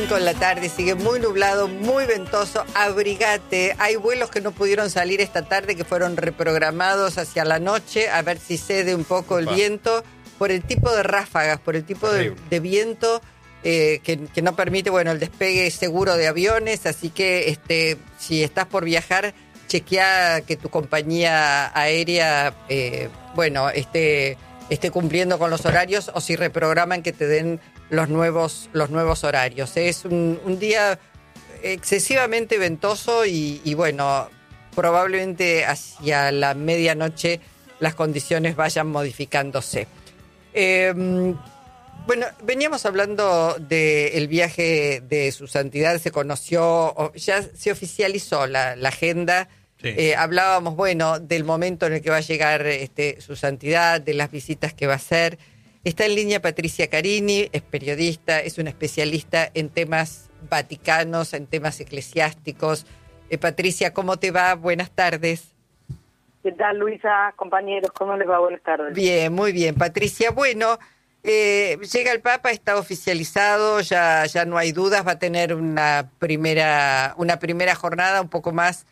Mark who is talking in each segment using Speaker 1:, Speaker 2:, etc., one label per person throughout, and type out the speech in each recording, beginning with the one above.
Speaker 1: Con la tarde sigue muy nublado, muy ventoso, abrigate. Hay vuelos que no pudieron salir esta tarde, que fueron reprogramados hacia la noche, a ver si cede un poco el viento, por el tipo de ráfagas, por el tipo de viento que no permite, bueno, el despegue seguro de aviones. Así que si estás por viajar, chequea que tu compañía aérea, esté cumpliendo con los horarios, o si reprograman que te den los nuevos horarios. Es un día excesivamente ventoso y bueno, probablemente hacia la medianoche las condiciones vayan modificándose. Bueno, veníamos hablando del viaje de Su Santidad. Se conoció, ya se oficializó la agenda. Sí. Hablábamos, bueno, del momento en el que va a llegar Su Santidad, de las visitas que va a hacer. Está en línea Patricia Carini, es periodista, es una especialista en temas vaticanos, en temas eclesiásticos. Patricia, ¿cómo te va? Buenas tardes.
Speaker 2: ¿Qué tal, Luisa? Compañeros, ¿cómo les va? Buenas tardes.
Speaker 1: Bien, muy bien. Patricia, bueno, llega el Papa, está oficializado, ya no hay dudas, va a tener una primera jornada un poco más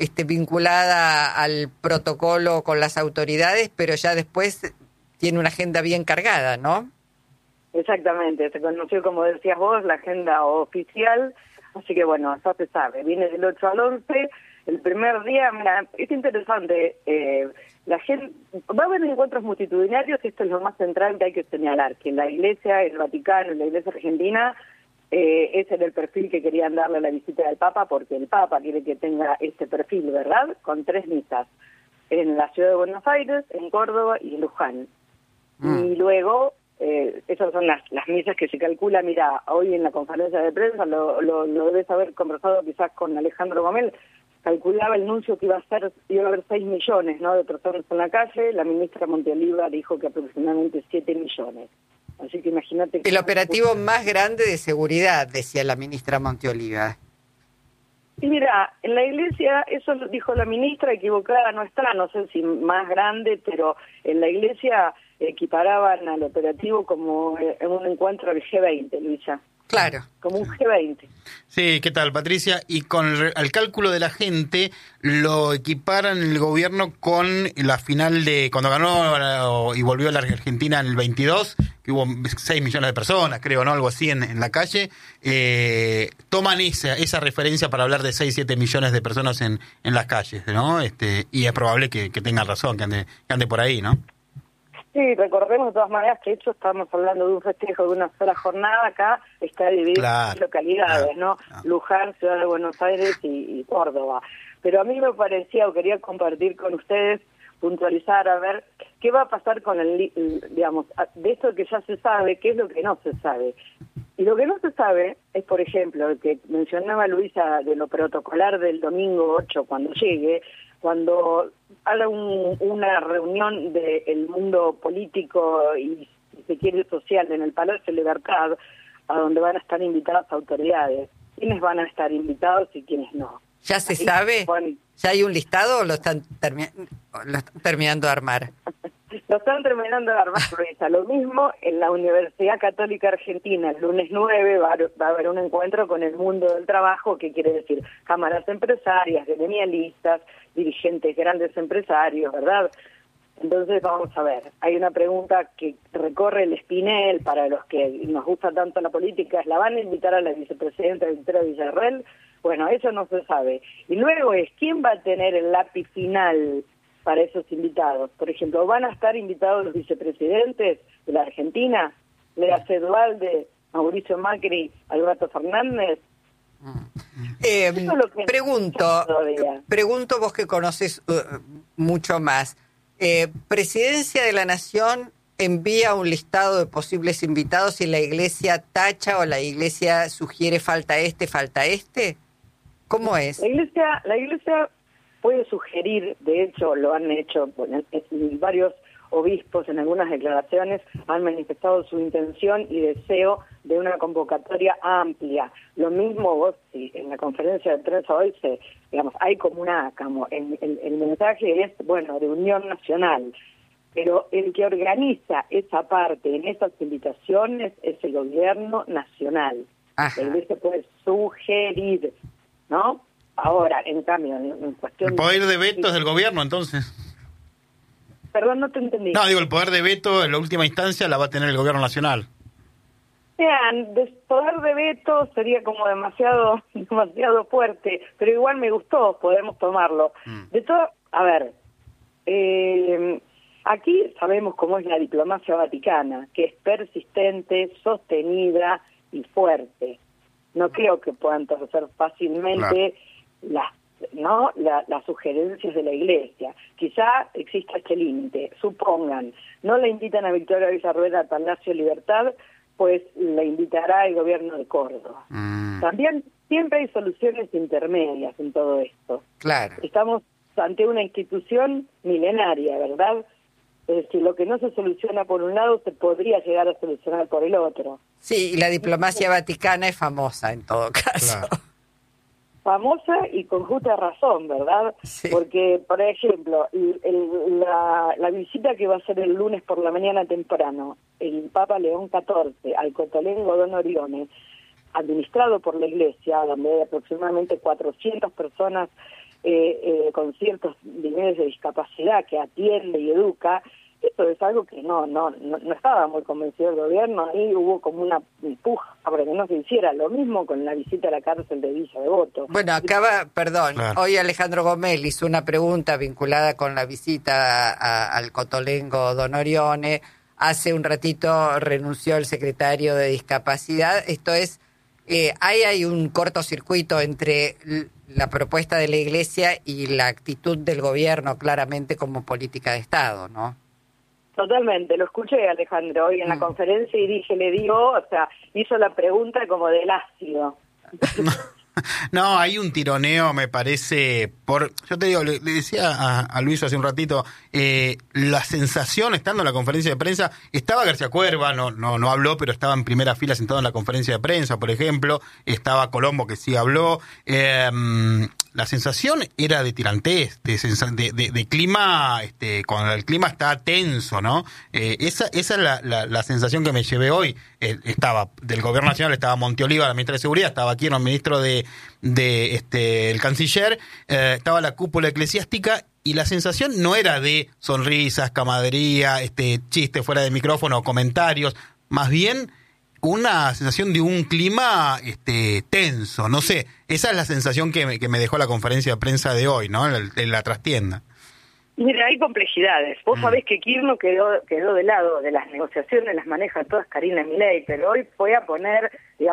Speaker 1: vinculada al protocolo con las autoridades, pero ya después tiene una agenda bien cargada, ¿no?
Speaker 2: Exactamente, se conoció, como decías vos, la agenda oficial, así que bueno, ya se sabe, viene del 8 al 11, el primer día. Mira, es interesante, la gente, va a haber encuentros multitudinarios, y esto es lo más central que hay que señalar, que la Iglesia, el Vaticano, la Iglesia Argentina, ese era el perfil que querían darle a la visita del Papa, porque el Papa quiere que tenga este perfil, ¿verdad?, con 3 misas, en la ciudad de Buenos Aires, en Córdoba y en Luján. Y luego, esas son las misas que se calcula. Mira, hoy en la conferencia de prensa, lo debes haber conversado quizás con Alejandro Gomel, calculaba el nuncio que iba a haber 6 millones, ¿no?, de personas en la calle. La ministra Monteoliva dijo que aproximadamente 7 millones. Así que imagínate.
Speaker 1: El operativo más grande de seguridad, decía la ministra Monteoliva.
Speaker 2: Y mira, en la Iglesia, eso lo dijo la ministra, equivocada no está, no sé si más grande, pero en la Iglesia equiparaban al operativo como en un encuentro del G20, Luisa.
Speaker 1: Claro.
Speaker 2: Como un G20.
Speaker 3: Sí, ¿qué tal, Patricia? Y con el cálculo de la gente, lo equiparan el gobierno con la final de cuando ganó y volvió a la Argentina en el 22, que hubo 6 millones de personas, creo, ¿no? Algo así en la calle. Toman esa referencia para hablar de 6, 7 millones de personas en las calles, ¿no? Y es probable que tengan razón, que ande por ahí, ¿no?
Speaker 2: Sí, recordemos de todas maneras que estamos hablando de un festejo de una sola jornada. Acá está dividido en localidades, ¿no? Luján, Ciudad de Buenos Aires y Córdoba. Pero a mí me parecía, o quería compartir con ustedes, puntualizar, a ver qué va a pasar con digamos, de esto que ya se sabe, qué es lo que no se sabe. Y lo que no se sabe es, por ejemplo, el que mencionaba Luisa de lo protocolar del domingo 8, cuando llegue, cuando haga una reunión del mundo político y, si se quiere, social en el Palacio Libertad, a donde van a estar invitadas autoridades. ¿Quiénes van a estar invitados y quiénes no?
Speaker 1: ¿Ya se sabe? ¿Ya hay un listado o lo están terminando de armar?
Speaker 2: Lo están terminando de armar, Luisa. Lo mismo en la Universidad Católica Argentina, el lunes 9 va a haber un encuentro con el mundo del trabajo, que quiere decir cámaras empresarias, gremialistas, dirigentes grandes empresarios, ¿verdad? Entonces vamos a ver, hay una pregunta que recorre el espinel para los que nos gusta tanto la política, ¿la van a invitar a la vicepresidenta Victoria Villarruel? Bueno, eso no se sabe. Y luego es, ¿quién va a tener el lápiz final para esos invitados? Por ejemplo, ¿van a estar invitados los vicepresidentes de la Argentina? Lea Dualde, Mauricio Macri, Alberto Fernández.
Speaker 1: Pregunto vos que conoces mucho más. ¿Presidencia de la Nación envía un listado de posibles invitados y la Iglesia tacha o la Iglesia sugiere falta este? ¿Cómo es?
Speaker 2: La Iglesia puede sugerir, de hecho lo han hecho varios obispos en algunas declaraciones, han manifestado su intención y deseo de una convocatoria amplia. Lo mismo vos, sí, en la conferencia de prensa hoy hay como el mensaje es, bueno, de unión nacional, pero el que organiza esa parte en esas invitaciones es el gobierno nacional.
Speaker 1: Ajá.
Speaker 2: La Iglesia puede sugerir, ¿no? Ahora, en cambio, en cuestión...
Speaker 3: El poder de veto es del gobierno, entonces.
Speaker 2: Perdón, no te entendí.
Speaker 3: No, digo, el poder de veto en la última instancia la va a tener el gobierno nacional.
Speaker 2: Vean, poder de veto sería como demasiado fuerte, pero igual me gustó, podemos tomarlo. De todo, a ver, aquí sabemos cómo es la diplomacia vaticana, que es persistente, sostenida y fuerte. No creo que puedan torcer fácilmente las sugerencias de la Iglesia. Quizá exista este límite. Supongan, no le invitan a Victoria Villarruel a Palacio Libertad, pues la invitará el gobierno de Córdoba. También siempre hay soluciones intermedias en todo esto.
Speaker 1: Claro.
Speaker 2: Estamos ante una institución milenaria, ¿verdad? Es decir, lo que no se soluciona por un lado se podría llegar a solucionar por el otro.
Speaker 1: Sí, y la diplomacia vaticana es famosa en todo caso.
Speaker 3: Claro.
Speaker 2: Famosa y con justa razón, ¿verdad?
Speaker 1: Sí.
Speaker 2: Porque, por ejemplo, la visita que va a ser el lunes por la mañana temprano, el Papa León XIV al Cotolengo Don Orione, administrado por la Iglesia, donde hay aproximadamente 400 personas con ciertos niveles de discapacidad que atiende y educa. Esto es algo que no estaba muy convencido el gobierno. Ahí hubo como una puja para que no se hiciera. Lo mismo con la visita a la cárcel de Villa Devoto.
Speaker 1: Bueno,
Speaker 3: Claro.
Speaker 1: Hoy Alejandro Gomel hizo una pregunta vinculada con la visita al Cotolengo Don Orione. Hace un ratito renunció el secretario de Discapacidad. Esto es, hay un cortocircuito entre la propuesta de la Iglesia y la actitud del gobierno, claramente como política de Estado, ¿no?
Speaker 2: Totalmente, lo escuché, Alejandro, hoy en la conferencia y hizo la pregunta como del ácido.
Speaker 3: No, hay un tironeo, me parece, yo te digo, le decía a Luis hace un ratito, la sensación, estando en la conferencia de prensa, estaba García Cuerva, no habló, pero estaba en primera fila sentado en la conferencia de prensa, por ejemplo, estaba Colombo, que sí habló, la sensación era de tirantez, de clima, cuando el clima está tenso, ¿no? Esa es la sensación que me llevé hoy. Estaba del gobierno nacional, estaba Monteoliva, la ministra de Seguridad, estaba aquí el ministro el canciller, estaba la cúpula eclesiástica, y la sensación no era de sonrisas, camaradería, chistes fuera de micrófono, comentarios, más bien una sensación de un clima tenso, no sé, esa es la sensación que me dejó la conferencia de prensa de hoy, ¿no? En la trastienda.
Speaker 2: Mira, hay complejidades. Vos sabés que Kirchner quedó de lado de las negociaciones, las maneja todas Karina Milei, pero hoy fue a poner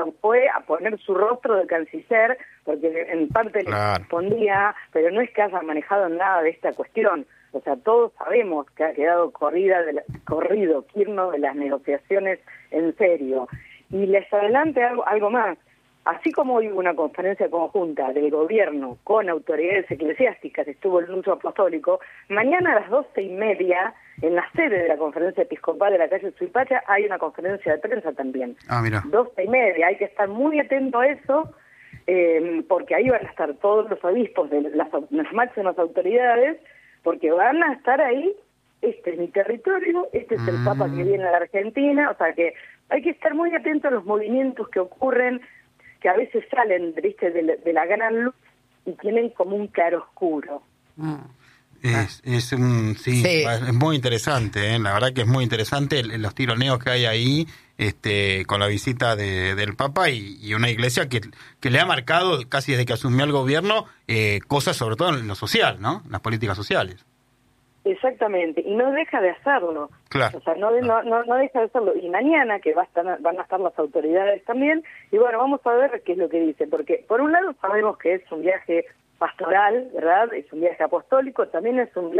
Speaker 2: su rostro de canciller, porque en parte le respondía, pero no es que haya manejado nada de esta cuestión. O sea, todos sabemos que ha quedado corrido Kirchner de las negociaciones en serio. Y les adelante algo más. Así como hoy hubo una conferencia conjunta del gobierno con autoridades eclesiásticas, estuvo el nuncio apostólico, mañana a las 12:30, en la sede de la conferencia episcopal de la calle Suipacha, hay una conferencia de prensa también.
Speaker 3: Ah, mira.
Speaker 2: 12:30, hay que estar muy atento a eso, porque ahí van a estar todos los obispos de las máximas autoridades, porque van a estar ahí, este es mi territorio, este es el Papa que viene a la Argentina, o sea que hay que estar muy atento a los movimientos que ocurren, que a veces salen, ¿viste?, de la gran luz y tienen como un claroscuro.
Speaker 3: Es muy interesante, la verdad que es muy interesante los tironeos que hay ahí, con la visita del Papa y una iglesia que le ha marcado casi desde que asumió el gobierno cosas sobre todo en lo social, ¿no? En las políticas sociales.
Speaker 2: Exactamente, y no deja de hacerlo.
Speaker 3: Claro.
Speaker 2: O sea, no deja de hacerlo. Y mañana, que van a estar las autoridades también, y bueno, vamos a ver qué es lo que dice, porque por un lado sabemos que es un viaje pastoral, ¿verdad? Es un viaje apostólico, también es un viaje